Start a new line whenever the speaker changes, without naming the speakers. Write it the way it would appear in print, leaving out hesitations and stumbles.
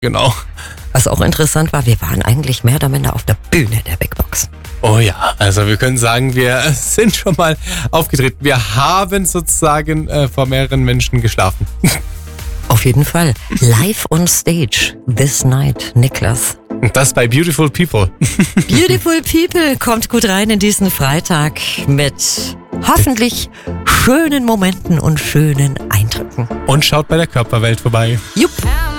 Genau.
Was auch interessant war, wir waren eigentlich mehr oder minder auf der Bühne der Big Box.
Oh ja, also wir können sagen, wir sind schon mal aufgetreten. Wir haben sozusagen vor mehreren Menschen geschlafen.
Auf jeden Fall. Live on stage this night, Niklas.
Und das bei Beautiful People.
Beautiful People kommt gut rein in diesen Freitag mit hoffentlich schönen Momenten und schönen Eindrücken.
Und schaut bei der Körperwelt vorbei.
Jupp.